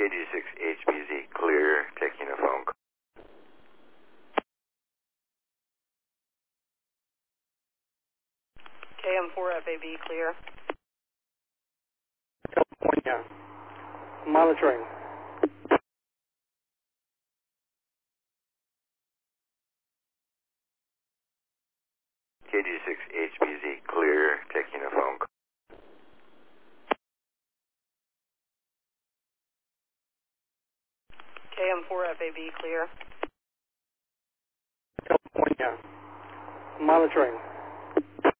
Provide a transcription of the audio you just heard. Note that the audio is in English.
KG6HBZ, clear, taking a phone call. KM4FAB, clear. California, monitoring. KG6HBZ, clear, taking a phone call. KM4FAB, clear. California, monitoring.